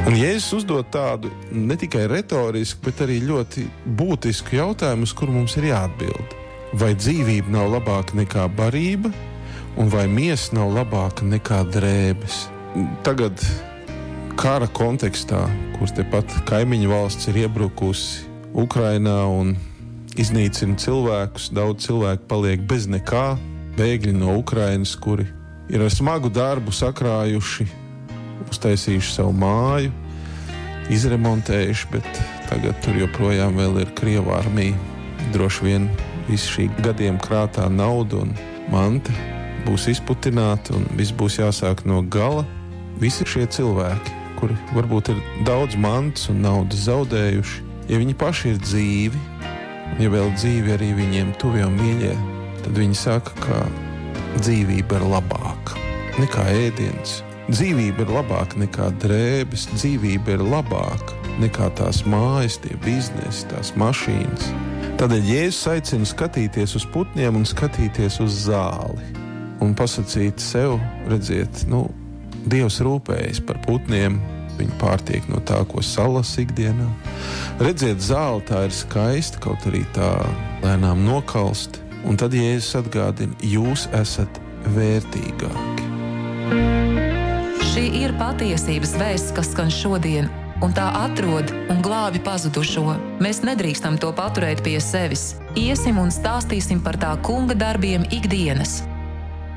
Un Jēzus uzdod tādu ne tikai retorisku, bet arī ļoti būtisku jautājumu, uz kuru mums ir jāatbild. Vai dzīvība nav labāka nekā barība, un vai miesa nav labāka nekā drēbes? Tagad kara kontekstā, kur tepat kaimiņu valsts ir iebrukusi Ukrainā un iznīcina cilvēkus, daudz cilvēku paliek bez nekā, bēgļi no Ukrainas, kuri ir ar smagu darbu sakrājuši, uztaisījuši savu māju, izremontējuši, bet tagad tur joprojām vēl ir Krievu armija. Droši vien visu šī gadiem krātā nauda un manta būs izputināta un viss būs jāsāk no gala. Visi šie cilvēki, kuri varbūt ir daudz mantas un naudas zaudējuši, ja viņi paši ir dzīvi, ja vēl dzīvi arī viņiem tuvie un mīļie, tad viņi saka, ka dzīvība ir labāka nekā ēdiens. Dzīvība ir labāka nekā drēbes, dzīvība ir labāka nekā tās mājas, tie biznesi, tās mašīnas. Tādēļ Jēzus aicina skatīties uz putniem un skatīties uz zāli. Un pasakīt sev, redziet, Dievs rūpējas par putniem, viņi pārtiek no tā, ko salas ikdienā. Redziet, zāle tā ir skaista, kaut arī tā lēnām nokalst. Un tad Jēzus atgādina, jūs esat vērtīgāki. Šī ir patiesības vēsts, kas skan šodien, un tā atrod un glābi pazudušo. Mēs nedrīkstam to paturēt pie sevis. Iesim un stāstīsim par tā kunga darbiem ikdienas.